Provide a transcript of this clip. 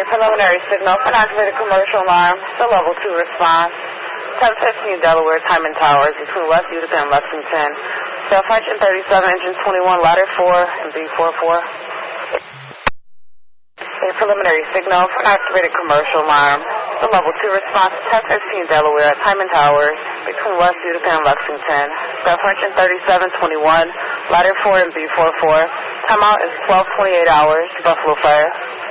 preliminary signal for an activated commercial alarm. The level 2 response. 1015 Delaware, Timon Towers, between West Utica and Lexington. South 137, engine 21, ladder 4, and B44. A preliminary signal for an activated commercial alarm. The level 2 response. 1015 Delaware, Timon Towers, between West Utica and Lexington. South 137, 21, ladder 4, and B44. Timeout is 12:28 hours. Buffalo Fire.